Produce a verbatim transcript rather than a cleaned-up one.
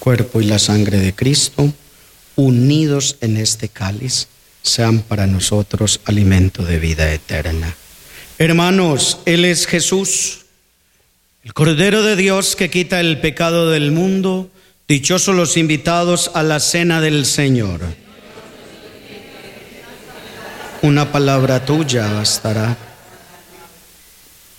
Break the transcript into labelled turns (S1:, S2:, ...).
S1: cuerpo y la sangre de Cristo, unidos en este cáliz, sean para nosotros alimento de vida eterna. Hermanos, Él es Jesús, el Cordero de Dios que quita el pecado del mundo. Dichosos los invitados a la cena del Señor. Una palabra tuya bastará.